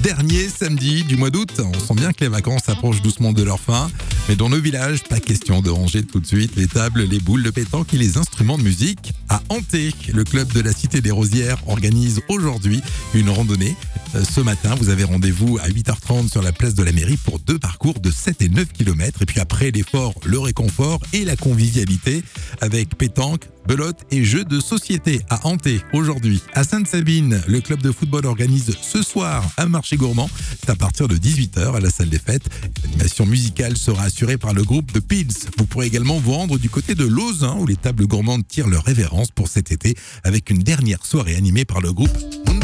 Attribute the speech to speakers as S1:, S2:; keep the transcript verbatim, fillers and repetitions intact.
S1: dernier samedi du mois d'août. On sent bien que les vacances approchent doucement de leur fin. Mais dans nos villages, pas question de ranger tout de suite les tables, les boules de pétanque et les instruments de musique. À Hanté, le club de la Cité des Rosières organise aujourd'hui une randonnée. Ce matin, vous avez rendez-vous à huit heures trente sur la place de la mairie pour deux parcours de sept et neuf kilomètres. Et puis après l'effort, le réconfort et la convivialité avec pétanque, belote et jeux de société à Hanté aujourd'hui. À Sainte-Sabine, le club de football organise ce soir un marché gourmand. C'est à partir de dix-huit heures à la salle des fêtes. L'animation musicale sera assurée par le groupe de Pils. Vous pourrez également vous rendre du côté de Lausanne où les tables gourmandes tirent leur révérence pour cet été avec une dernière soirée animée par le groupe